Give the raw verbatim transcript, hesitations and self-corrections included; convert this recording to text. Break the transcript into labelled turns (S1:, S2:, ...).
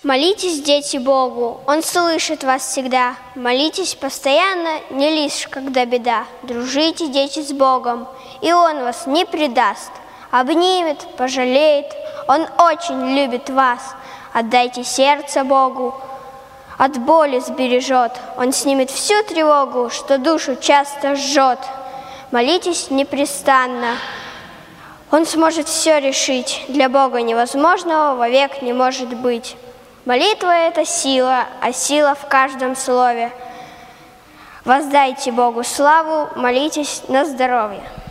S1: Молитесь, дети, Богу, Он слышит вас всегда. Молитесь постоянно, не лишь когда беда. Дружите, дети, с Богом, и Он вас не предаст. Обнимет, пожалеет, Он очень любит вас. Отдайте сердце Богу, от боли сбережет. Он снимет всю тревогу, что душу часто жжет. Молитесь непрестанно, Он сможет все решить. Для Бога невозможного вовек не может быть. Молитва – это сила, а сила в каждом слове. Воздайте Богу славу, молитесь на здоровье.